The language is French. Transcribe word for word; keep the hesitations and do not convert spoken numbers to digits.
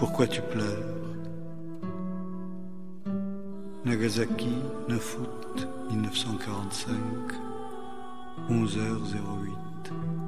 Pourquoi tu pleures? Nagasaki, neuf août mille neuf cent quarante-cinq, onze heures zéro huit.